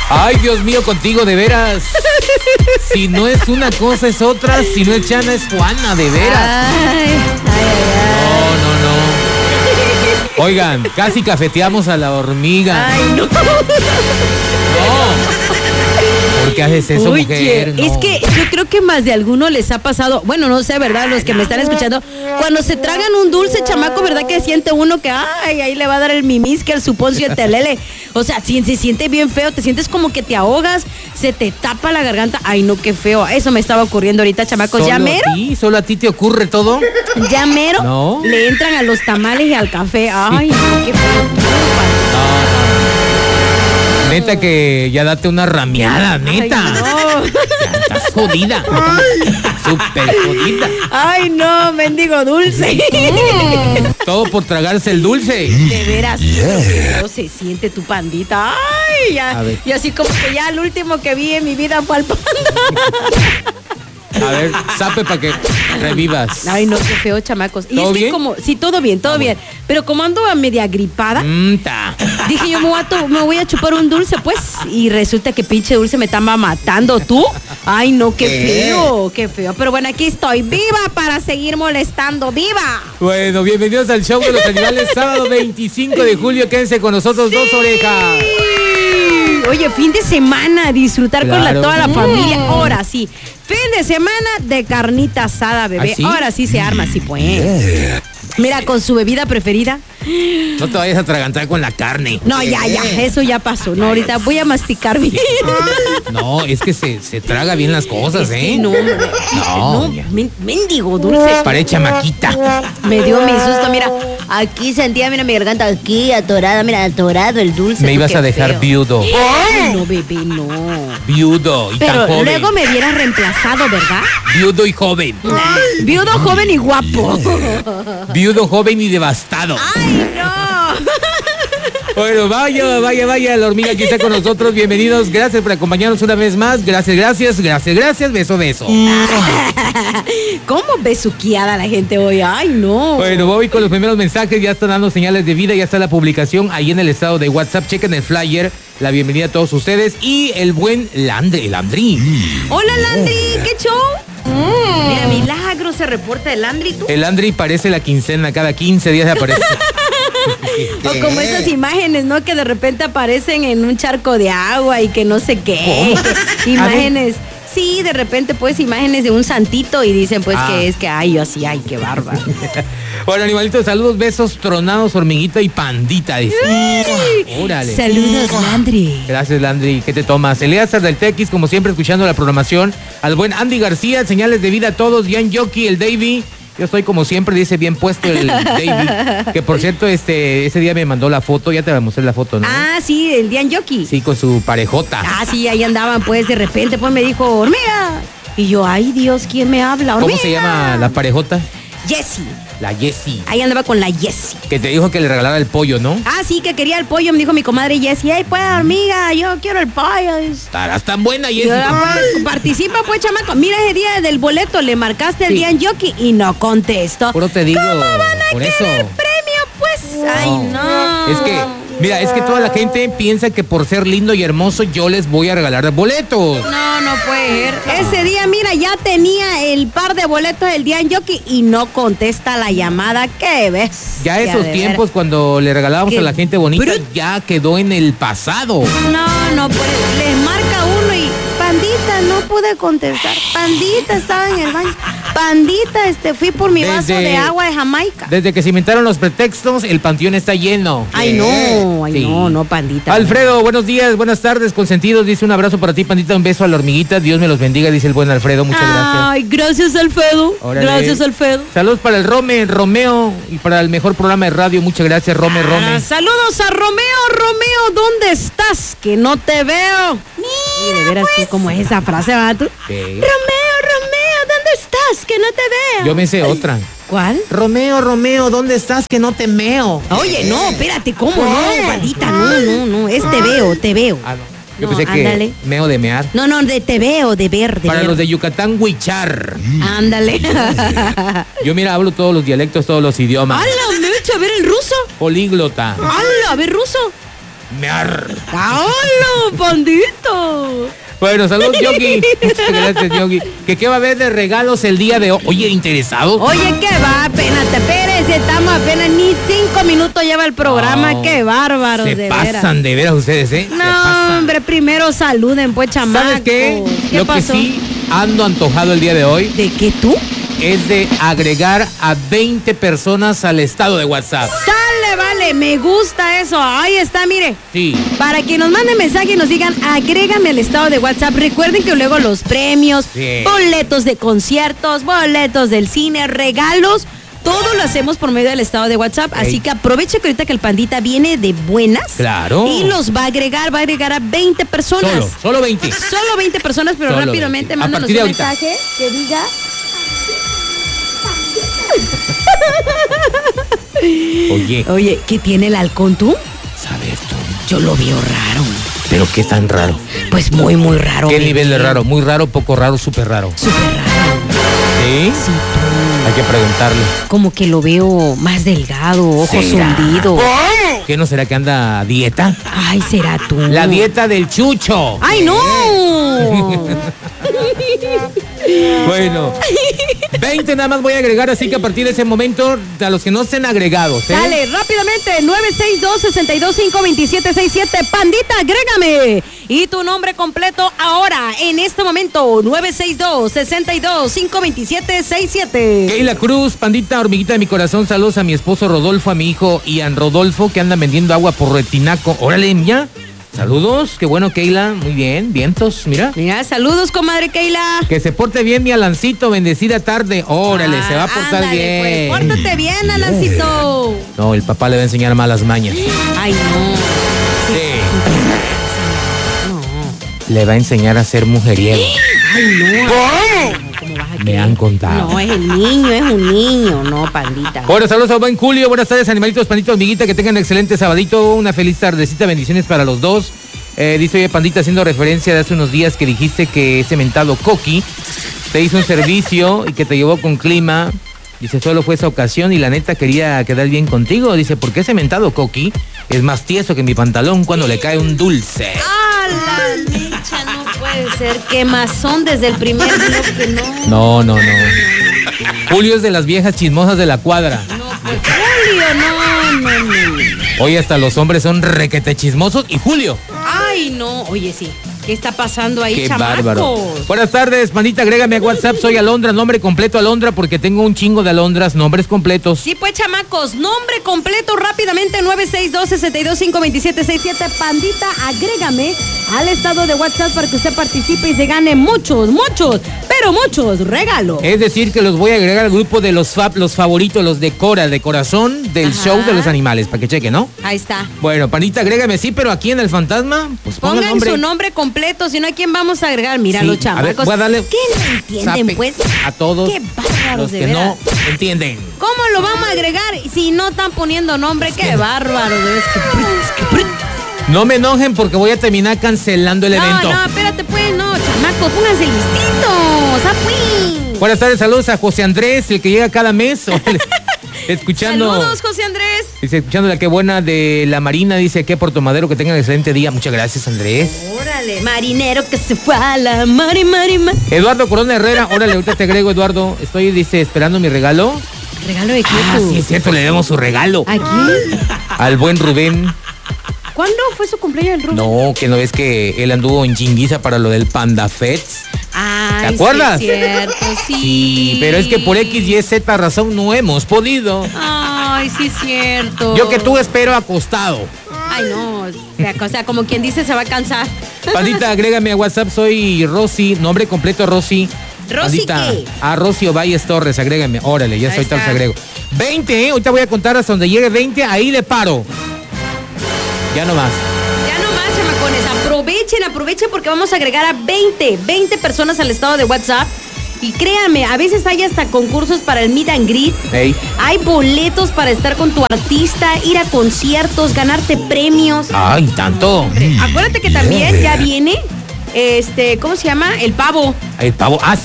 Ay, Dios mío, contigo, de veras. Si no es una cosa, es otra. Si no es Chana, es Juana, de veras. Ay. No. Oigan, casi cafeteamos a la hormiga. Ay, no. No. ¿Por qué haces eso, Oye, mujer? No. es que yo creo que más de alguno les ha pasado, bueno, no sé, ¿verdad? Los que me están escuchando, cuando se tragan un dulce, chamaco, ¿verdad? Que siente uno que, ay, ahí le va a dar el mimisque, el suponcio, el telele. O sea, se siente bien feo, te sientes como que te ahogas, se te tapa la garganta. Ay, no, qué feo. Eso me estaba ocurriendo ahorita, chamacos. ¿Ya mero? ¿Solo a ti te ocurre todo? ¿Ya mero? No. Le entran a los tamales y al café. Ay, no, qué feo. Neta que ya date una rameada, neta. Ay, no. Ya estás jodida. Súper jodida. Ay, no, mendigo dulce. Todo por tragarse el dulce. De veras, no se siente tu pandita. Ay, ya. Y así como que ya el último que vi en mi vida fue al panda. A ver, sape para que revivas. Ay, no, qué feo, chamacos. Y ¿Todo es que bien? como, sí, todo bien. Pero como ando a media gripada, dije yo me voy a chupar un dulce, pues. Y resulta que pinche dulce me está matando. ¿Tú? Ay, no, qué feo, qué feo. Pero bueno, aquí estoy, viva para seguir molestando, viva. Bueno, bienvenidos al show de los animales, sábado 25 de julio. Quédense con nosotros, Dos Orejas. Oye, fin de semana, disfrutar con toda la familia. Ahora sí, fin de semana de carnita asada, bebé. ¿Ah, sí? Ahora sí se arma, sí pues. Mira, con su bebida preferida. No te vayas a atragantar con la carne. No, ya, eso ya pasó. No, ahorita voy a masticar bien. No, es que se traga bien las cosas, ¿eh? No, No. mendigo dulce. Paré chamaquita. Me dio mi susto, mira. Aquí sentía, mira mi garganta aquí atorada, mira, atorado el dulce. Me ibas a dejar viudo. Ay, no, bebé, no. Viudo y tan Pero joven. luego me hubieras reemplazado, ¿verdad? Viudo y joven. Viudo, joven y guapo. Viudo, joven y devastado. ¡Ay, no! Bueno, vaya, la hormiga que está con nosotros. Bienvenidos, gracias por acompañarnos una vez más. Gracias, beso. ¿Cómo besuqueada la gente hoy? ¡Ay, no! Bueno, voy con los primeros mensajes, ya están dando señales de vida, ya está la publicación ahí en el estado de WhatsApp. Chequen el flyer, la bienvenida a todos ustedes y el buen Landry. Hola, Landry, ¿qué show? Mira, milagro se reporta el Landry, ¿tú? El Landry parece la quincena, cada 15 días aparece. O como esas imágenes, ¿no? Que de repente aparecen en un charco de agua y que no sé qué. Imágenes. Sí, de repente pues imágenes de un santito y dicen pues que es que, ay, yo así, ay, qué bárbaro. Bueno, animalitos, saludos, besos, tronados, hormiguita y pandita, dice. Órale. Saludos, Landry. Gracias, Landry. ¿Qué te tomas? Eleazar del Tequis, como siempre, escuchando la programación. Al buen Andy García, señales de vida a todos. Jan Yoki, el Davey. Yo estoy como siempre, dice bien puesto el Davey. Que por cierto, ese día me mandó la foto. Ya te voy a mostrar la foto, ¿no? Ah, sí, el Jan Yoki. Sí, con su parejota. Ah, sí, ahí andaban pues de repente, pues me dijo, hormiga. Y yo, ay Dios, ¿quién me habla? Hormiga. ¿Cómo se llama la parejota? Jessie. La Jessie. Ahí andaba con la Jessie. Que te dijo que le regalara el pollo, ¿no? Ah, sí, que quería el pollo, me dijo mi comadre Jessie. Ay, pues, hormiga, yo quiero el pollo. Estarás tan buena, Jessie. Participa, pues, chamaco. Mira, ese día del boleto le marcaste el Jan Yoki y no contestó. Puro te digo. ¿Cómo van a por querer eso. premio, pues? Ay, no. Es que, mira, es que toda la gente piensa que por ser lindo y hermoso yo les voy a regalar boletos. No puede ser. Ese día, mira, ya tenía el par de boletos del Jan Yoki y no contesta la llamada. ¿Qué ves? Ya esos tiempos cuando le regalábamos a la gente bonita ya quedó en el pasado. No, pues les marca uno y pandita, no pude contestar. Pandita, estaba en el baño. Pandita, fui por mi vaso de agua de Jamaica. Desde que se inventaron los pretextos, el panteón está lleno. Ay, no, pandita. Alfredo, buenos días, buenas tardes, consentidos. Dice un abrazo para ti, pandita, un beso a la hormiguita. Dios me los bendiga, dice el buen Alfredo. Muchas gracias. Ay, gracias, Alfredo. Órale. Gracias, Alfredo. Saludos para el Romeo, y para el mejor programa de radio. Muchas gracias, Rome. Saludos a Romeo, ¿dónde estás? Que no te veo. Y de veras, pues, ¿cómo es esa frase, va tú? Sí. Romeo, ¿dónde estás? Que no te veo. Yo me sé otra. ¿Cuál? Romeo, ¿dónde estás? Que no te meo. Oye, no, espérate, ¿cómo no, pandita? No, es te veo. Ah, no. Yo No, pensé ándale. que meo de mear. No, de te veo, de ver, Para ver. los de Yucatán, huichar. Ándale. Yo, mira, hablo todos los dialectos, todos los idiomas. ¡Hala, Mecha, a ver el ruso! Políglota. ¡Hala, a ver ruso! ¡Hola, pandito! Bueno, saludos, Yogi. Muchas gracias, Yogi. ¿Qué va a haber de regalos el día de hoy? Oye, ¿interesado? Oye, ¿qué va? Apenas te esperes, estamos apenas ni 5 minutos lleva el programa. No, ¡Qué bárbaros, de veras! Se pasan de veras ustedes, ¿eh? No, hombre, primero saluden, pues, chamacos. ¿Sabes qué? ¿Qué Lo pasó? que sí ando antojado el día de hoy ¿De qué tú? es de agregar a 20 personas al estado de WhatsApp. Sale, vale, me gusta eso. Ahí está, mire. Sí. Para que nos manden mensaje y nos digan, agrégame al estado de WhatsApp. Recuerden que luego los premios, Sí. boletos de conciertos, boletos del cine, regalos, todo lo hacemos por medio del estado de WhatsApp. Ey. Así que aproveche que ahorita que el pandita viene de buenas. Claro. Y los va a agregar a 20 personas. Solo 20. Solo 20 personas, pero Solo rápidamente 20. A mándanos partir de un ahorita. mensaje que diga. Oye, ¿Qué tiene el halcón tú? ¿sabes tú? Yo lo veo raro. ¿Pero qué tan raro? Pues muy, muy raro. ¿Qué bebé. nivel de raro? ¿Muy raro, poco raro, súper raro? Súper raro. ¿Sí? Sí, tú. Hay que preguntarle. Como que lo veo más delgado, ojos ¿Será? hundidos. ¿Qué no será que anda a dieta? Ay, será tú. La dieta del chucho. ¡Ay, no! Bueno, 20 nada más voy a agregar, así que a partir de ese momento, a los que no estén agregados, ¿eh? Dale, rápidamente, 962-625-2767. Pandita, agrégame. Y tu nombre completo ahora, en este momento, 962-625-2767. Keila Cruz, pandita, hormiguita de mi corazón, saludos a mi esposo Rodolfo, a mi hijo Ian Rodolfo, que andan vendiendo agua por Retinaco. Órale, ya. Saludos, qué bueno, Keila, muy bien, vientos, mira. Mira, saludos, comadre Keila. Que se porte bien mi Alancito, bendecida tarde. Órale, se va a portar ándale, bien. Pues, pórtate bien, Alancito. No, el papá le va a enseñar malas mañas. Ay, no. Sí. No. Le va a enseñar a ser mujeriego. Ay, no. ¿Cómo vas a Me querer? han contado. No, es un niño, no, pandita. Bueno, saludos a buen Julio, buenas tardes, animalitos, panditos, amiguita, que tengan un excelente sabadito, una feliz tardecita, bendiciones para los dos. Dice, oye, pandita, haciendo referencia de hace unos días que dijiste que ese mentado Coqui te hizo un servicio y que te llevó con clima. Dice, solo fue esa ocasión y la neta quería quedar bien contigo. Dice, porque ese mentado Coqui es más tieso que mi pantalón cuando le cae un dulce. ¡Ah, la lecha! No puede ser. Quemazón desde el primer bloque, no. No. Julio es de las viejas chismosas de la cuadra. No, pues, Julio, no. Hoy hasta los hombres son requete chismosos y Julio. Ay, no. Oye, sí. ¿Qué está pasando ahí, Qué chamacos? bárbaro. Buenas tardes, pandita, agrégame a WhatsApp, soy Alondra, nombre completo Alondra, porque tengo un chingo de alondras, nombres completos. Sí, pues, chamacos, nombre completo rápidamente, 962-625-2767. Pandita, agrégame al estado de WhatsApp para que usted participe y se gane muchos regalos. Es decir, que los voy a agregar al grupo de los favoritos, los de Cora, de corazón, del Ajá. show de los animales, para que cheque, ¿no? Ahí está. Bueno, pandita, agrégame, sí, pero aquí en el fantasma, pues ponga el Pongan nombre. su nombre completo, si no, ¿a quién vamos a agregar? Mira, Sí, los a chamacos. ver, voy a darle ¿Qué no entienden, zape pues? a todos Qué bárbaros, los de que veras. no entienden. ¿Cómo lo vamos a agregar si no están poniendo nombre? Qué bárbaro, de veras. No me enojen porque voy a terminar cancelando el evento. No, espérate, pues, no, chamacos, pónganse listos. ¡Sapui! Buenas tardes, saludos a José Andrés, el que llega cada mes. Órale. Escuchando. Saludos, José Andrés. Dice, escuchando la que buena de la Marina, dice que Puerto Madero, que tengan un excelente día. Muchas gracias, Andrés. Órale, marinero que se fue a la mari. Eduardo Corona Herrera, órale, ahorita te agrego, Eduardo. Estoy, dice, esperando mi regalo. ¿Regalo de qué? Sí, es cierto, le demos su regalo. ¿A quién? Al buen Rubén. ¿Cuándo fue su cumpleaños, Rubén? No, que no ves que él anduvo en chinguiza para lo del Panda Fest. Ay, ¿Te acuerdas? Sí, es cierto, sí. Sí, pero es que por X, Y, Z razón no hemos podido. Ay, sí, es cierto. Yo que tú espero acostado. Ay, no. O sea, como quien dice, se va a cansar. Pandita, agrégame a WhatsApp, soy Rosy, nombre completo Rosy. ¿Rosy Pandita, qué? a Rosy Ovalles Torres, agrégame. Órale, ya Ahí soy tal, está. se agrego. 20, ahorita voy a contar hasta donde llegue 20, ahí le paro. Ya no más. Ya no más, chamacones. Aprovechen porque vamos a agregar a 20 personas al estado de WhatsApp. Y créanme, a veces hay hasta concursos para el meet and greet. Ey. Hay boletos para estar con tu artista, ir a conciertos, ganarte premios. Ay, tanto. Acuérdate que también ya viene, ¿cómo se llama? El pavo. El pavo. Ah, sí.